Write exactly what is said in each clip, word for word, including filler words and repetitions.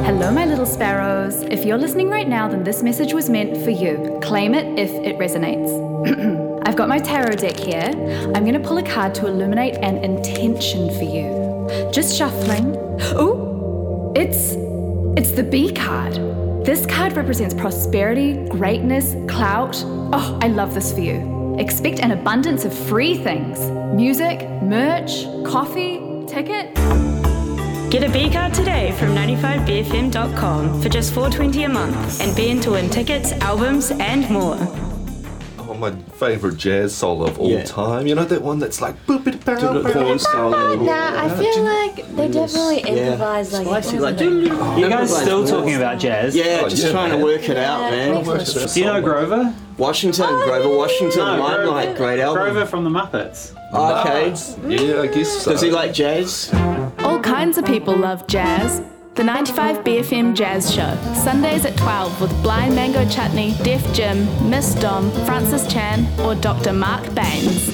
Hello, my little sparrows. If you're listening right now, then this message was meant for you. Claim it if it resonates. I've got my tarot deck here. I'm going to pull a card to illuminate an intention for you. Just shuffling. Ooh, it's, it's the B card. This card represents prosperity, greatness, clout. Oh, I love this for you. Expect an abundance of free things. Music, merch, coffee, tickets. Get a B card today from ninety-five B F M dot com for just four dollars and twenty cents a month and be in to win tickets, albums and more. Oh, my favourite jazz solo of all Yeah. time. You know that one that's like boop it Doing a corn solo. Nah, I feel like they definitely improvise like Spicy, it like, wasn't it? oh, You guys improvise still more. talking about jazz? Yeah, Oh, just yeah, trying man. to work it out, Yeah, man. makes sense. Do you know Grover? Washington, Grover Washington, No, Limelight, Grover. great album. Grover from the Muppets. Oh, okay. Yeah, I guess so. Does he like jazz? All kinds of people love jazz. The ninety-five B F M Jazz Show, Sundays at twelve with Blind Mango Chutney, Def Jim, Miss Dom, Francis Chan or Doctor Mark Baines.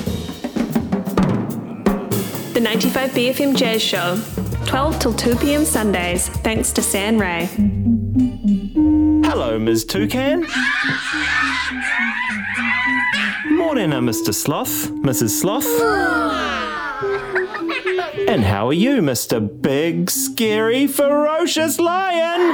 The ninety-five B F M Jazz Show, twelve till two p.m. Sundays, thanks to San Ray. Hello, Miz Toucan. Morning, uh, Mister Sloth, Missus Sloth. And how are you, Mister Big, Scary, Ferocious Lion?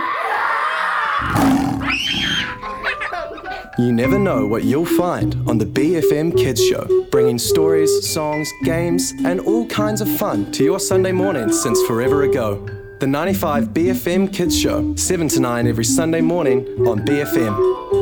You never know what you'll find on the B F M Kids Show, bringing stories, songs, games, and all kinds of fun to your Sunday mornings since forever ago. The ninety-five B F M Kids Show, seven to nine every Sunday morning on B F M.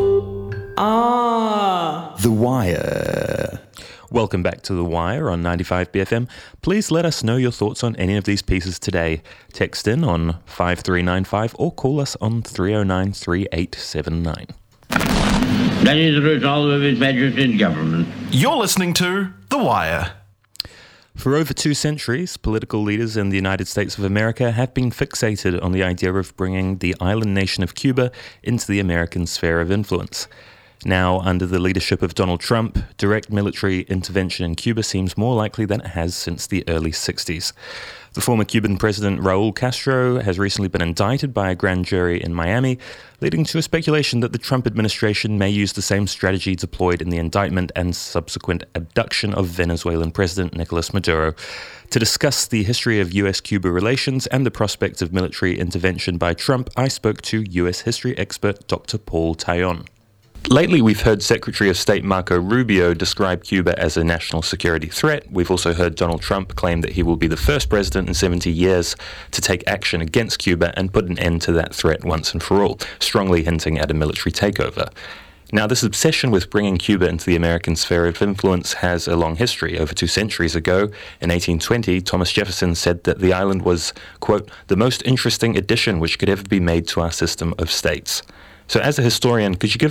Ah. The Wire. Welcome back to The Wire on ninety-five B F M. Please let us know your thoughts on any of these pieces today. Text in on five three nine five or call us on three oh nine, three eight seven nine. That is the result of His Majesty's government. You're listening to The Wire. For over two centuries, political leaders in the United States of America have been fixated on the idea of bringing the island nation of Cuba into the American sphere of influence. Now, under the leadership of Donald Trump, direct military intervention in Cuba seems more likely than it has since the early sixties. The former Cuban president Raul Castro has recently been indicted by a grand jury in Miami, leading to a speculation that the Trump administration may use the same strategy deployed in the indictment and subsequent abduction of Venezuelan President Nicolas Maduro. To discuss the history of U S-Cuba relations and the prospect of military intervention by Trump, I spoke to U S history expert Doctor Paul Taillon. Lately, we've heard Secretary of State Marco Rubio describe Cuba as a national security threat. We've also heard Donald Trump claim that he will be the first president in seventy years to take action against Cuba and put an end to that threat once and for all, strongly hinting at a military takeover. Now, this obsession with bringing Cuba into the American sphere of influence has a long history. Over two centuries ago, in eighteen twenty, Thomas Jefferson said that the island was, quote, the most interesting addition which could ever be made to our system of states. So as a historian, could you give